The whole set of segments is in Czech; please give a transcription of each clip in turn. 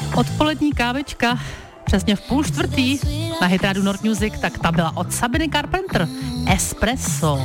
Odpolední kávička, přesně v 3:30 na Hit Radio Nord Music, tak ta byla od Sabiny Carpenter. Espresso.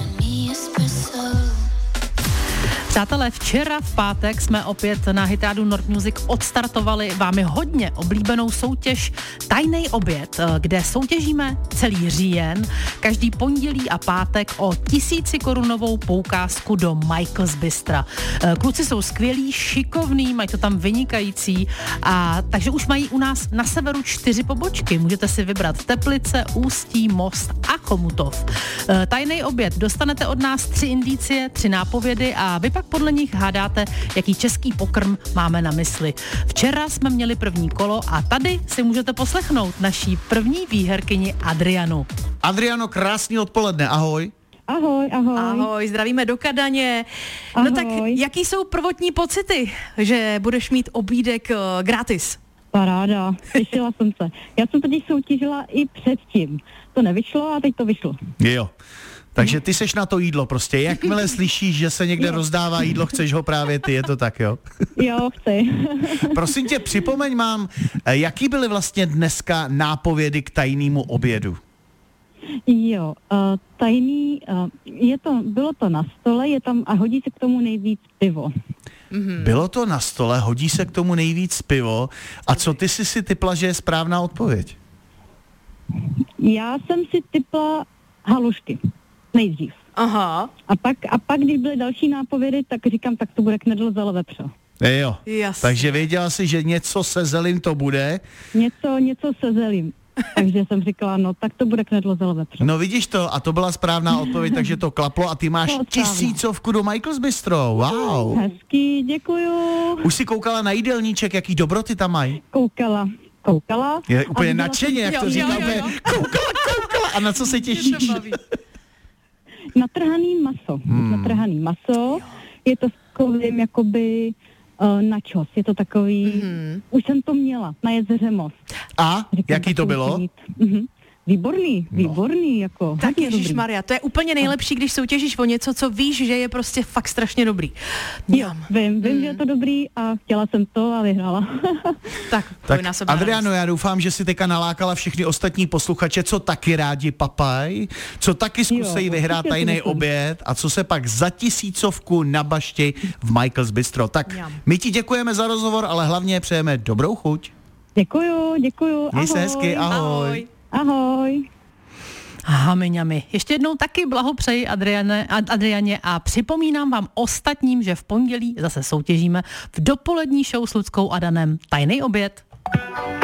Přátelé, včera v pátek jsme opět na Hit Radio Nord Music odstartovali vámi hodně oblíbenou soutěž Tajnej oběd, kde soutěžíme celý říjen, každý pondělí a pátek o 1000korunovou poukázku do Michael's Bystra. Kluci jsou skvělí, šikovní, mají to tam vynikající, a takže už mají u nás na severu 4 pobočky. Můžete si vybrat Teplice, Ústí, Most a Chomutov. Tajnej oběd, dostanete od nás 3 indicie, 3 nápovědy a vy pak podle nich hádáte, jaký český pokrm máme na mysli. Včera jsme měli první kolo a tady si můžete poslechnout naší první výherkyni Adrianu. Adriano, krásný odpoledne, ahoj. Ahoj, ahoj. Ahoj, zdravíme do Kadaně. Ahoj. No tak, jaký jsou prvotní pocity, že budeš mít obídek gratis? Paráda, těšila jsem se. Já jsem totiž soutěžila i předtím. To nevyšlo a teď to vyšlo. Jo. Takže ty seš na to jídlo prostě. Jakmile slyšíš, že se někde rozdává jídlo, chceš ho právě ty, je to tak, jo? Jo, chci. Prosím tě, připomeň jaký byly vlastně dneska nápovědy k tajnému obědu? Jo, tajný, bylo to na stole, je tam a hodí se k tomu nejvíc pivo. Bylo to na stole, hodí se k tomu nejvíc pivo. A co ty si typla, že je správná odpověď? Já jsem si typla halušky. Nejdřív. Aha. A pak, když byly další nápovědy, tak říkám, tak to bude knedl zele vepřo. Jo. Jasně. Takže věděla jsi, že něco se zelím to bude. Něco se zelím. Takže jsem říkala, no tak to bude knedl zele vepřo. No vidíš to, a to byla správná odpověď, takže to klaplo a ty máš 1000 do Michael's Bistro. Wow. Hezký, děkuju. Už jsi koukala na jídelníček, jaký dobroty tam mají? Koukala. Je úplně nadšeně, jak to říká. Koukala. A na co se těšíš? Natrhaný maso. Je to takovým jakoby načos. Je to takový, už jsem to měla na jezeře Most. A? Jaký to bylo? Výborný, jako. Tak ježišmarja, to je úplně nejlepší, když soutěžíš o něco, co víš, že je prostě fakt strašně dobrý. Jo, vím, že je to dobrý a chtěla jsem to a vyhrála. Tak Adriano, já doufám, že si teďka nalákala všechny ostatní posluchače, co taky rádi papají, co taky zkusejí vyhrát tajný oběd a co se pak za 1000 na bašti v Michael's Bistro. Tak my ti děkujeme za rozhovor, ale hlavně přejeme dobrou chuť. Děkuju. Měj se hezky, ahoj. Ahoj. Hamiňami. Ještě jednou taky blahopřeji Adrianě a připomínám vám ostatním, že v pondělí zase soutěžíme v dopolední show s Luckou a Danem Tajný oběd.